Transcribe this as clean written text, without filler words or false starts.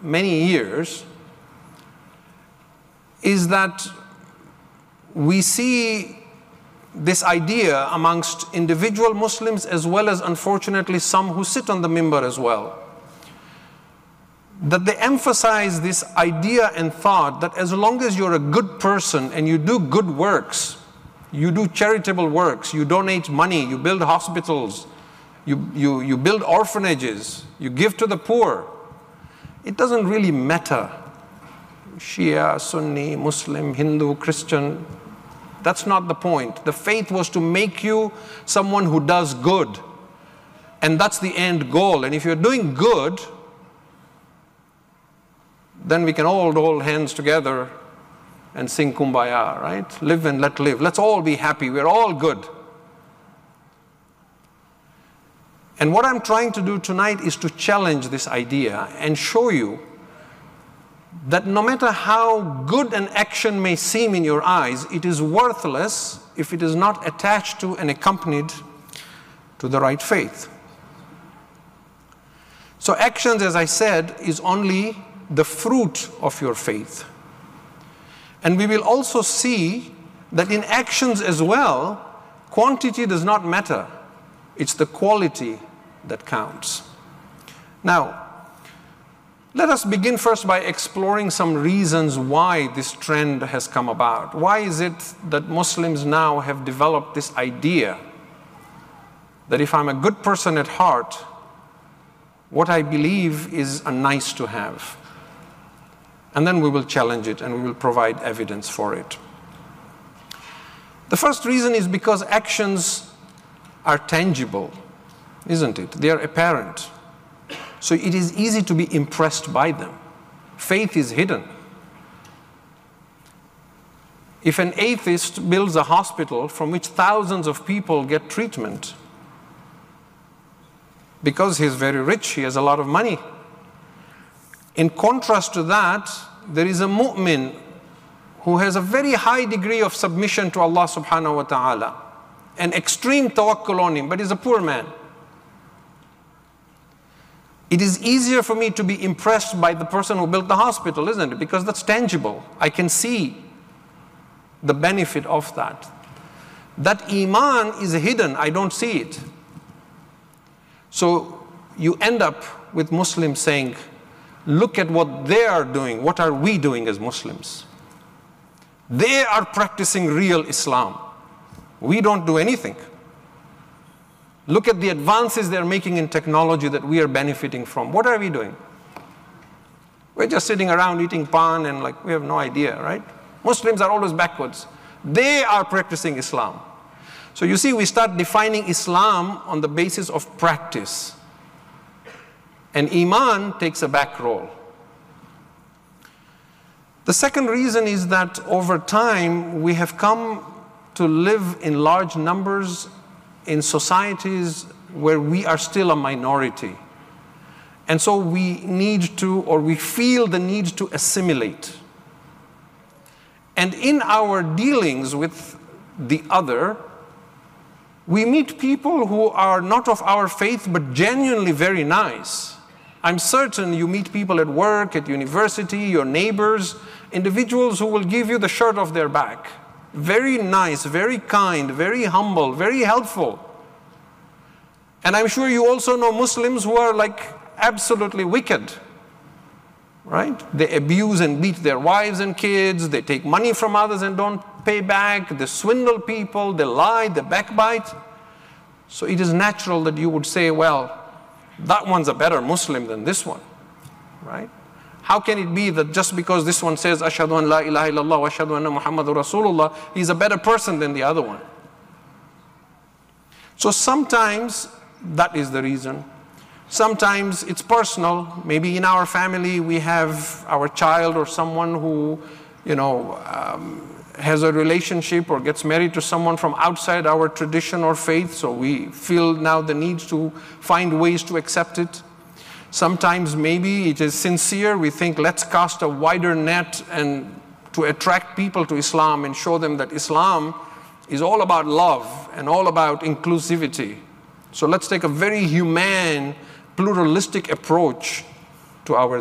many years is that we see this idea amongst individual Muslims as well as, unfortunately, some who sit on the minbar as well, that they emphasize this idea and thought that as long as you're a good person and you do good works, you do charitable works, you donate money, you build hospitals, you build orphanages, you give to the poor, it doesn't really matter. Shia, Sunni, Muslim, Hindu, Christian, that's not the point. The faith was to make you someone who does good. And that's the end goal. And if you're doing good, then we can all hold hands together and sing Kumbaya, right? Live and let live. Let's all be happy. We're all good. And what I'm trying to do tonight is to challenge this idea and show you that no matter how good an action may seem in your eyes, it is worthless if it is not attached to and accompanied to the right faith. So actions, as I said, is only the fruit of your faith. And we will also see that in actions as well, quantity does not matter. It's the quality that counts. Now, let us begin first by exploring some reasons why this trend has come about. Why is it that Muslims now have developed this idea that if I'm a good person at heart, what I believe is a nice to have? And then we will challenge it and we will provide evidence for it. The first reason is because actions are tangible, isn't it? They are apparent. So it is easy to be impressed by them. Faith is hidden. If an atheist builds a hospital from which thousands of people get treatment, because he's very rich, he has a lot of money. In contrast to that, there is a mu'min who has a very high degree of submission to Allah subhanahu wa ta'ala, an extreme tawakkul on him, but he's a poor man. It is easier for me to be impressed by the person who built the hospital, isn't it? Because that's tangible. I can see the benefit of that. That iman is hidden. I don't see it. So you end up with Muslims saying, look at what they are doing. What are we doing as Muslims? They are practicing real Islam. We don't do anything. Look at the advances they're making in technology that we are benefiting from. What are we doing? We're just sitting around eating pan and like we have no idea, right? Muslims are always backwards. They are practicing Islam. So you see, we start defining Islam on the basis of practice. And Iman takes a back role. The second reason is that over time we have come to live in large numbers in societies where we are still a minority. And so we need to, or we feel the need to assimilate. And in our dealings with the other, we meet people who are not of our faith but genuinely very nice. I'm certain you meet people at work, at university, your neighbors, individuals who will give you the shirt off their back. Very nice, very kind, very humble, very helpful. And I'm sure you also know Muslims who are like absolutely wicked, right? They abuse and beat their wives and kids, they take money from others and don't pay back, they swindle people, they lie, they backbite. So it is natural that you would say, well, that one's a better Muslim than this one, right? How can it be that just because this one says, Ashhadu an la ilaha illallah wa ashhadu anna Muhammadur Rasulullah, he's a better person than the other one? So sometimes that is the reason. Sometimes it's personal. Maybe in our family we have our child or someone who, has a relationship or gets married to someone from outside our tradition or faith, so we feel now the need to find ways to accept it. Sometimes maybe it is sincere. We think, let's cast a wider net and to attract people to Islam and show them that Islam is all about love and all about inclusivity. So let's take a very humane, pluralistic approach to our